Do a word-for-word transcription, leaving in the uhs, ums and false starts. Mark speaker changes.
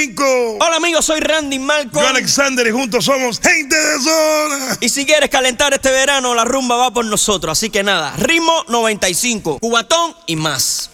Speaker 1: cinco.
Speaker 2: Hola amigos, soy Randy Malcolm.
Speaker 1: Yo Alexander y juntos somos Gente de Zona.
Speaker 2: Y si quieres calentar este verano, la rumba va por nosotros. Así que nada, ritmo noventa y cinco, cubatón y más.